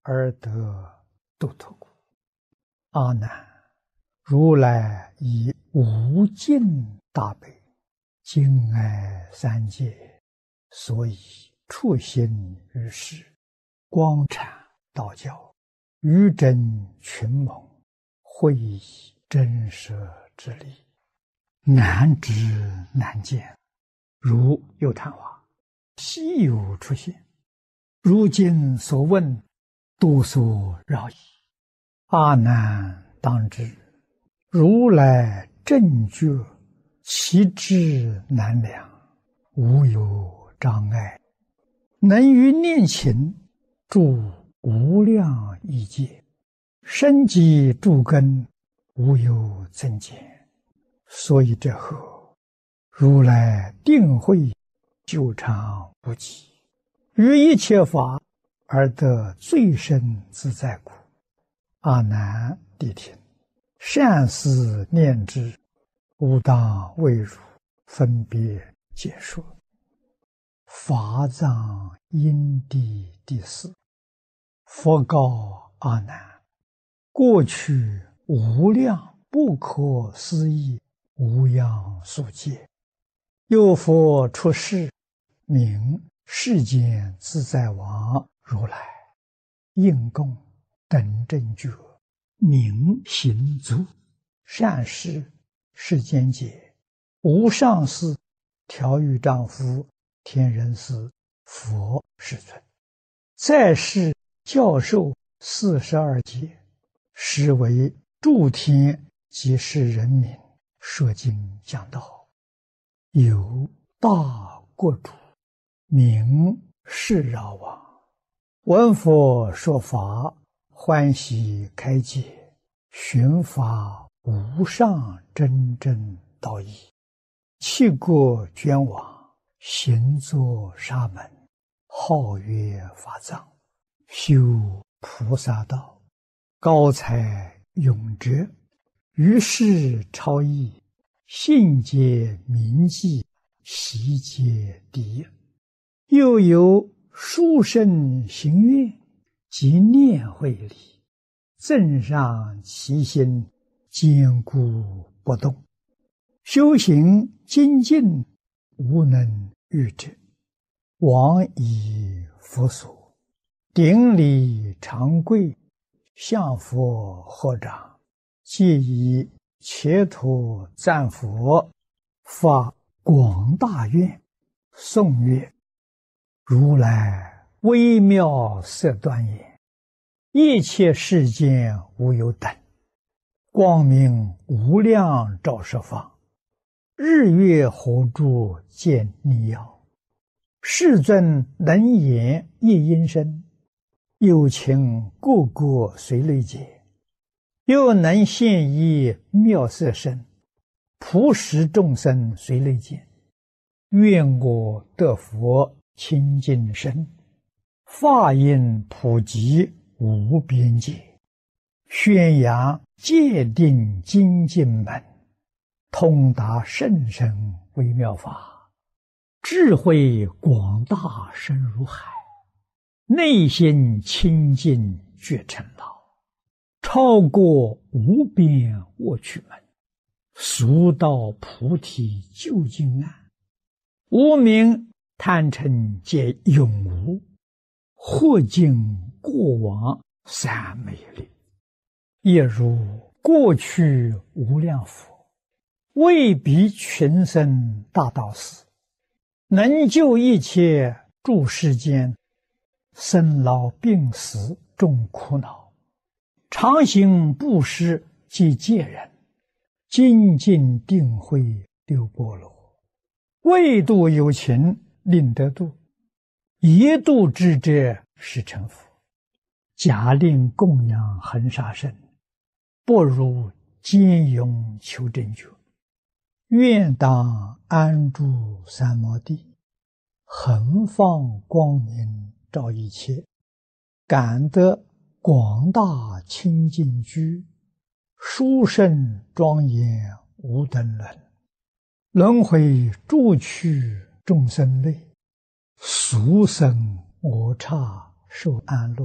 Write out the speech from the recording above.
而得度脱故。阿难，如来以无尽大悲，敬爱三界，所以处心于世，光阐道教，愚真群蒙，会以真实之理，难知难见。如有昙花，稀有出现，如今所问，多所扰矣。阿难当知，如来正觉，其智难量，无有障碍，能于念勤住无量亿界，生机诸根，无有增减。所以这后，如来定慧久长不极，于一切法而得最深自在故。阿难谛听，善思念之，吾当为汝分别解说。法藏因地第四。佛告阿难：过去无量不可思议无量数劫，有佛出世，名世间自在王如来，应供等正觉，名行足，善事世间解，无上士、调御丈夫、天人师、佛世尊，在世教授42劫，实为诸天及世人民说经讲道。有大国主，名释饶王，闻佛说法，欢喜开解，寻法无上真正道义，弃国捐往，行作沙门，号曰法藏，修菩萨道，高才永哲，于世超逸，信解明记，习解第一。又有殊胜行愿及念慧力，增上其心，坚固不动，修行精进，无能御之。往以佛所，顶礼长跪，向佛合掌，即以切土赞佛，发广大愿，颂曰：如来微妙色端严，一切世间无有等，光明无量照十方，日月火柱见逆耀，世尊能言一音声，有情个个随类解，又能现一妙色身，普使众生随类见。愿我得佛清净身，法音普及无边界，宣扬戒定精进门，通达甚深微妙法，智慧广大深如海，内心清净觉成老，超过无边卧趣门，速到菩提究竟岸，无明贪嗔皆永无，或尽过往三昧力。亦如过去无量佛，为彼群生大道士，能救一切诸世间生老病死众苦恼，常行布施及戒人，精进定慧六波罗，为度有情令得度，一度之者是成佛。假令供养恒沙身，不如坚勇求真觉。愿当安住三摩地，恒放光明照一切，感得广大清净居，殊胜庄严无等伦，轮回诸趣众生类，俗生我刹受安乐。